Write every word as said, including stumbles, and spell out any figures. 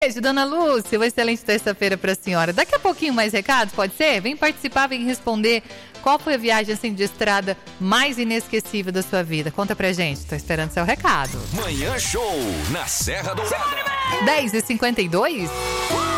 Beijo, dona Lúcia, uma excelente terça-feira pra senhora. Daqui a pouquinho mais recados, pode ser? Vem participar, vem responder. Qual foi a viagem assim de estrada mais inesquecível da sua vida? Conta pra gente, tô esperando seu recado. Manhã Show, na Serra Dourada. dez e cinquenta e dois